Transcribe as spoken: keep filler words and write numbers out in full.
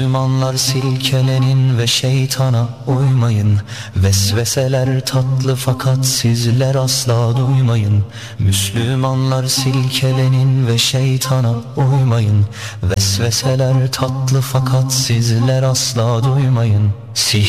Müslümanlar silkelenin ve şeytana uymayın. Vesveseler tatlı fakat sizler asla duymayın. Müslümanlar silkelenin ve şeytana uymayın. Vesveseler tatlı fakat sizler asla duymayın. Sihr